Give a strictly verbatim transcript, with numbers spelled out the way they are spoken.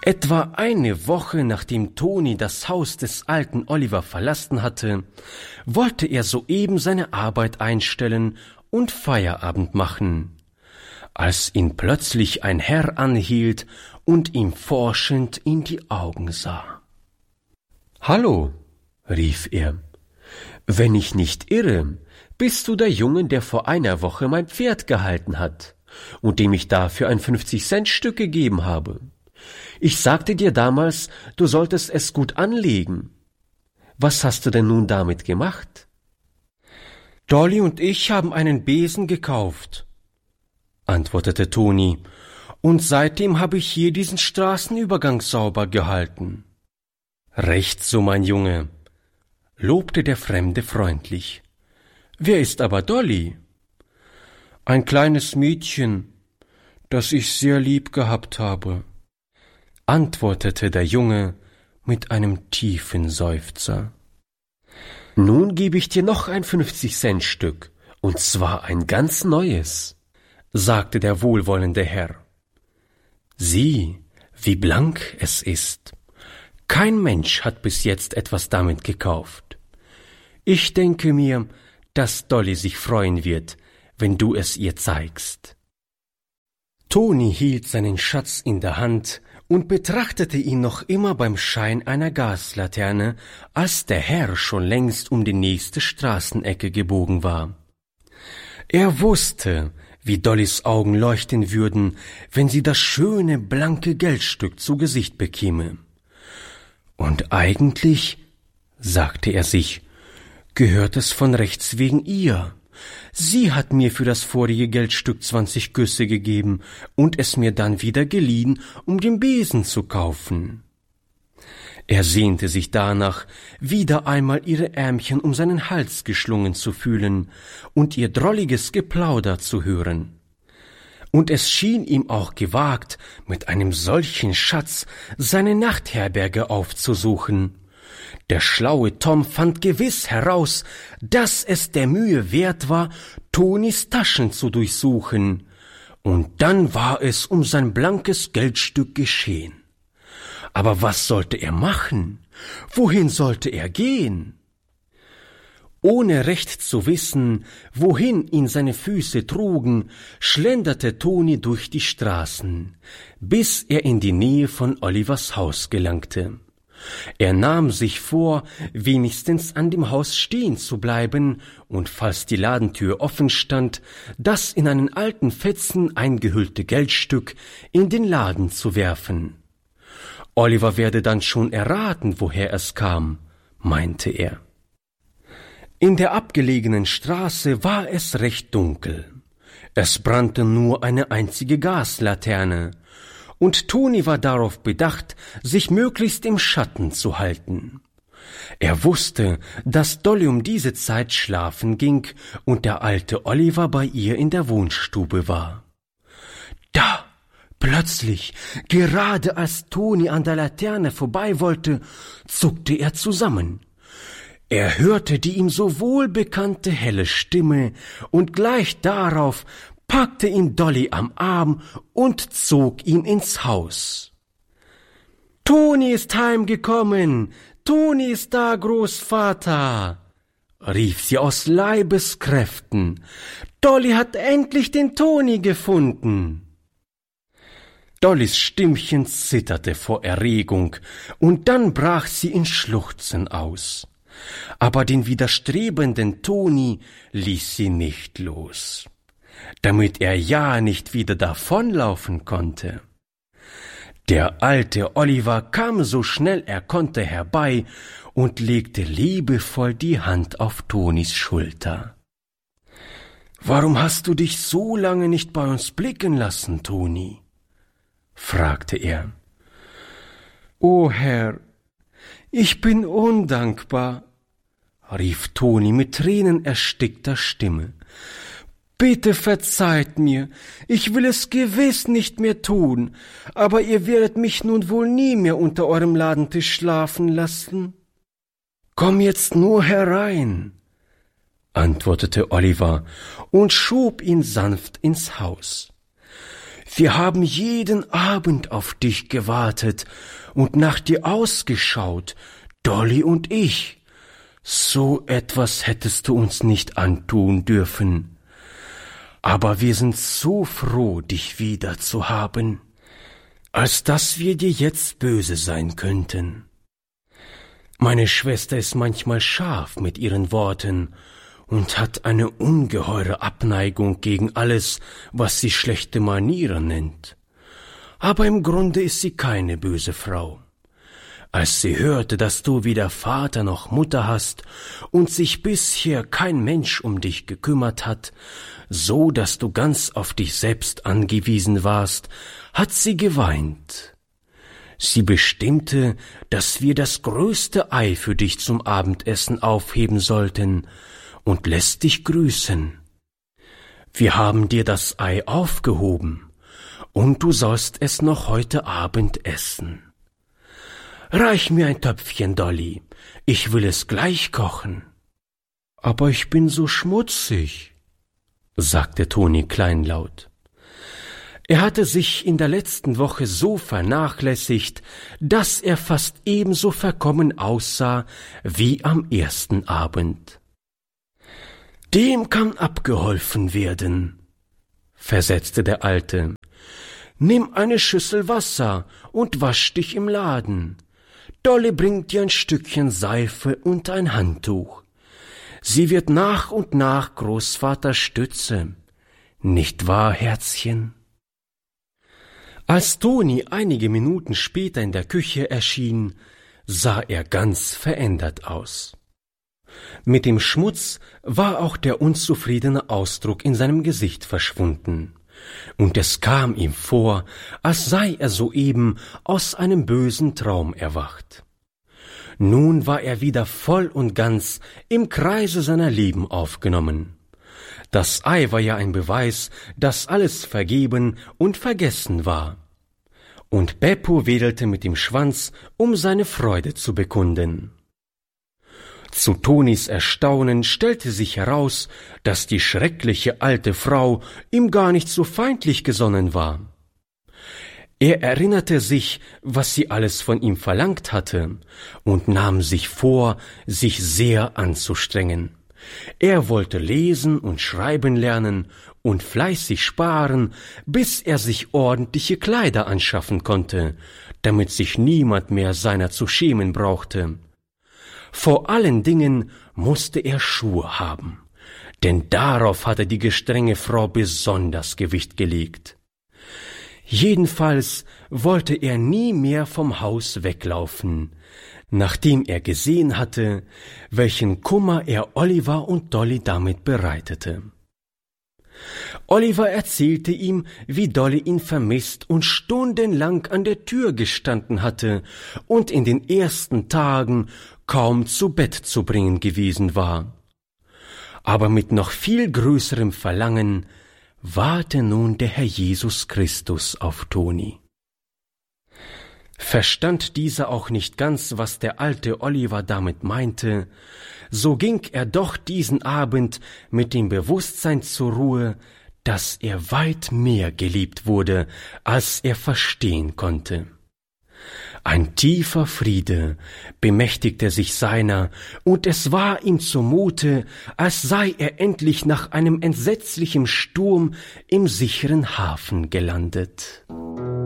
Etwa eine Woche nachdem Toni das Haus des alten Oliver verlassen hatte, wollte er soeben seine Arbeit einstellen und Feierabend machen, als ihn plötzlich ein Herr anhielt und ihm forschend in die Augen sah. »Hallo«, rief er, »wenn ich nicht irre, bist du der Junge, der vor einer Woche mein Pferd gehalten hat und dem ich dafür ein fünfzig-Cent-Stück gegeben habe. Ich sagte dir damals, du solltest es gut anlegen. Was hast du denn nun damit gemacht?« »Dolly und ich haben einen Besen gekauft«, antwortete Toni, »und seitdem habe ich hier diesen Straßenübergang sauber gehalten.« »Recht so, mein Junge«, lobte der Fremde freundlich. »Wer ist aber Dolly?« »Ein kleines Mädchen, das ich sehr lieb gehabt habe«, antwortete der Junge mit einem tiefen Seufzer. »Nun gebe ich dir noch ein fünfzig-Cent-Stück, und zwar ein ganz neues«, sagte der wohlwollende Herr. »Sieh, wie blank es ist. Kein Mensch hat bis jetzt etwas damit gekauft. Ich denke mir, dass Dolly sich freuen wird, wenn du es ihr zeigst.« Toni hielt seinen Schatz in der Hand und betrachtete ihn noch immer beim Schein einer Gaslaterne, als der Herr schon längst um die nächste Straßenecke gebogen war. Er wusste, wie Dollys Augen leuchten würden, wenn sie das schöne, blanke Geldstück zu Gesicht bekäme. Und eigentlich, sagte er sich, gehört es von Rechts wegen ihr. Sie hat mir für das vorige Geldstück zwanzig Güsse gegeben und es mir dann wieder geliehen, um den Besen zu kaufen. Er sehnte sich danach, wieder einmal ihre Ärmchen um seinen Hals geschlungen zu fühlen und ihr drolliges Geplauder zu hören. Und es schien ihm auch gewagt, mit einem solchen Schatz seine Nachtherberge aufzusuchen. Der schlaue Tom fand gewiss heraus, dass es der Mühe wert war, Tonis Taschen zu durchsuchen, und dann war es um sein blankes Geldstück geschehen. Aber was sollte er machen? Wohin sollte er gehen? Ohne recht zu wissen, wohin ihn seine Füße trugen, schlenderte Toni durch die Straßen, bis er in die Nähe von Olivers Haus gelangte. Er nahm sich vor, wenigstens an dem Haus stehen zu bleiben und, falls die Ladentür offen stand, das in einen alten Fetzen eingehüllte Geldstück in den Laden zu werfen. Oliver werde dann schon erraten, woher es kam, meinte er. In der abgelegenen Straße war es recht dunkel. Es brannte nur eine einzige Gaslaterne, und Toni war darauf bedacht, sich möglichst im Schatten zu halten. Er wusste, dass Dolly um diese Zeit schlafen ging und der alte Oliver bei ihr in der Wohnstube war. Da, plötzlich, gerade als Toni an der Laterne vorbei wollte, zuckte er zusammen. Er hörte die ihm so wohlbekannte helle Stimme, und gleich darauf packte ihn Dolly am Arm und zog ihn ins Haus. »Toni ist heimgekommen! Toni ist da, Großvater!« rief sie aus Leibeskräften. »Dolly hat endlich den Toni gefunden!« Dollys Stimmchen zitterte vor Erregung, und dann brach sie in Schluchzen aus. Aber den widerstrebenden Toni ließ sie nicht los, damit er ja nicht wieder davonlaufen konnte. Der alte Oliver kam so schnell er konnte herbei und legte liebevoll die Hand auf Tonis Schulter. »Warum hast du dich so lange nicht bei uns blicken lassen, Toni?« fragte er. »O Herr, ich bin undankbar«, rief Toni mit tränenerstickter Stimme. »Bitte verzeiht mir, ich will es gewiss nicht mehr tun, aber ihr werdet mich nun wohl nie mehr unter eurem Ladentisch schlafen lassen.« »Komm jetzt nur herein«, antwortete Oliver und schob ihn sanft ins Haus. Wir haben jeden Abend auf dich gewartet und nach dir ausgeschaut, Dolly und ich. So etwas hättest du uns nicht antun dürfen. Aber wir sind so froh, dich wieder zu haben, als dass wir dir jetzt böse sein könnten. Meine Schwester ist manchmal scharf mit ihren Worten und hat eine ungeheure Abneigung gegen alles, was sie schlechte Manieren nennt. Aber im Grunde ist sie keine böse Frau. Als sie hörte, dass du weder Vater noch Mutter hast und sich bisher kein Mensch um dich gekümmert hat, so dass du ganz auf dich selbst angewiesen warst, hat sie geweint. Sie bestimmte, dass wir das größte Ei für dich zum Abendessen aufheben sollten und lässt dich grüßen. Wir haben dir das Ei aufgehoben und du sollst es noch heute Abend essen. Reich mir ein Töpfchen, Dolly, ich will es gleich kochen. Aber ich bin so schmutzig, sagte Toni kleinlaut. Er hatte sich in der letzten Woche so vernachlässigt, dass er fast ebenso verkommen aussah wie am ersten Abend. »Dem kann abgeholfen werden«, versetzte der Alte. »Nimm eine Schüssel Wasser und wasch dich im Laden. Dolly bringt dir ein Stückchen Seife und ein Handtuch. Sie wird nach und nach Großvaters Stütze. Nicht wahr, Herzchen?« Als Toni einige Minuten später in der Küche erschien, sah er ganz verändert aus. Mit dem Schmutz war auch der unzufriedene Ausdruck in seinem Gesicht verschwunden, und es kam ihm vor, als sei er soeben aus einem bösen Traum erwacht. Nun war er wieder voll und ganz im Kreise seiner Lieben aufgenommen. Das Ei war ja ein Beweis, dass alles vergeben und vergessen war. Und Beppo wedelte mit dem Schwanz, um seine Freude zu bekunden. Zu Tonis Erstaunen stellte sich heraus, dass die schreckliche alte Frau ihm gar nicht so feindlich gesonnen war. Er erinnerte sich, was sie alles von ihm verlangt hatte, und nahm sich vor, sich sehr anzustrengen. Er wollte lesen und schreiben lernen und fleißig sparen, bis er sich ordentliche Kleider anschaffen konnte, damit sich niemand mehr seiner zu schämen brauchte. Vor allen Dingen musste er Schuhe haben, denn darauf hatte die gestrenge Frau besonders Gewicht gelegt. Jedenfalls wollte er nie mehr vom Haus weglaufen, nachdem er gesehen hatte, welchen Kummer er Oliver und Dolly damit bereitete. Oliver erzählte ihm, wie Dolly ihn vermisst und stundenlang an der Tür gestanden hatte und in den ersten Tagen kaum zu Bett zu bringen gewesen war. Aber mit noch viel größerem Verlangen warte nun der Herr Jesus Christus auf Toni. Verstand dieser auch nicht ganz, was der alte Oliver damit meinte, so ging er doch diesen Abend mit dem Bewusstsein zur Ruhe, dass er weit mehr geliebt wurde, als er verstehen konnte. Ein tiefer Friede bemächtigte sich seiner, und es war ihm zumute, als sei er endlich nach einem entsetzlichen Sturm im sicheren Hafen gelandet.